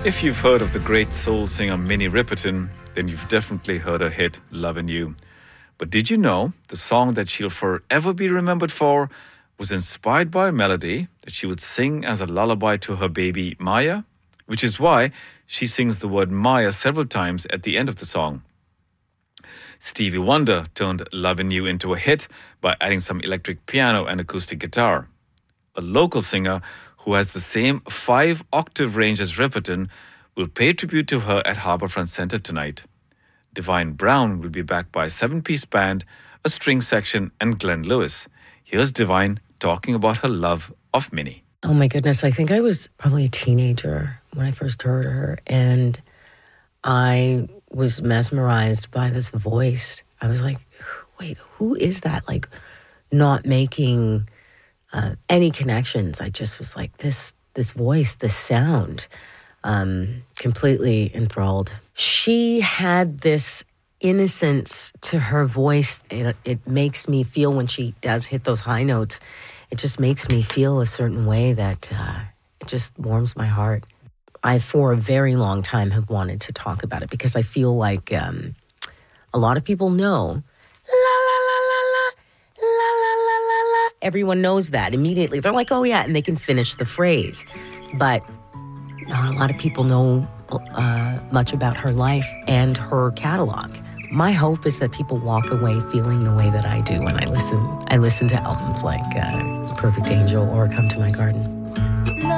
If you've heard of the great soul singer Minnie Riperton, then you've definitely heard her hit Lovin' You. But did you know the song that she'll forever be remembered for was inspired by a melody that she would sing as a lullaby to her baby Maya? Which is why she sings the word Maya several times at the end of the song. Stevie Wonder turned Lovin' You into a hit by adding some electric piano and acoustic guitar. A local singer who has the same 5-octave range as Riperton will pay tribute to her at Harbourfront Centre tonight. Divine Brown will be backed by a 7-piece band, a string section, and Glenn Lewis. Here's Divine talking about her love of Minnie. Oh my goodness, I think I was probably a teenager when I first heard her, and I was mesmerized by this voice. I was like, wait, who is that? Like, not making any connections. I just was like, this voice, this sound, completely enthralled. She had this innocence to her voice. It makes me feel, when she does hit those high notes, it just makes me feel a certain way that it just warms my heart. I, for a very long time, have wanted to talk about it because I feel like a lot of people know, la, la, la, la, la, la, la, la, la, la. Everyone knows that immediately. They're like, oh yeah, and they can finish the phrase. But not a lot of people know much about her life and her catalog. My hope is that people walk away feeling the way that I do when I listen to albums like Perfect Angel or Come to My Garden.